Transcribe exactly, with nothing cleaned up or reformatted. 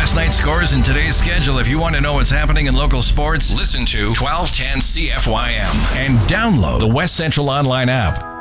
last night's scores and today's schedule. If you want to know what's happening in local sports, listen to twelve ten C F Y M and download the West Central Online app.